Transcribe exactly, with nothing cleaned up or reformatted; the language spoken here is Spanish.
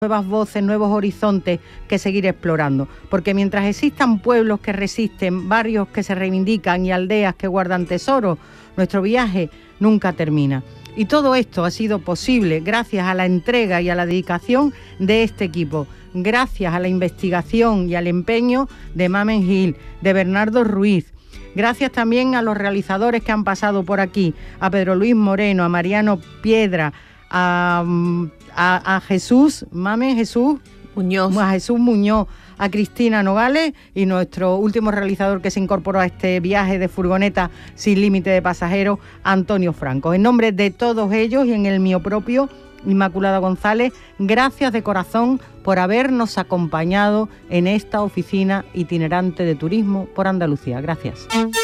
nuevas voces, nuevos horizontes que seguir explorando, porque mientras existan pueblos que resisten, barrios que se reivindican y aldeas que guardan tesoros, nuestro viaje nunca termina. Y todo esto ha sido posible gracias a la entrega y a la dedicación de este equipo, gracias a la investigación y al empeño de Mamen Gil, de Bernardo Ruiz. Gracias también a los realizadores que han pasado por aquí, a Pedro Luis Moreno, a Mariano Piedra, a, a, a Jesús, Mamen Jesús Muñoz, a Jesús Muñoz, a Cristina Nogales y nuestro último realizador que se incorporó a este viaje de furgoneta sin límite de pasajeros, Antonio Franco. En nombre de todos ellos y en el mío propio, Inmaculada González, gracias de corazón por habernos acompañado en esta oficina itinerante de turismo por Andalucía. Gracias.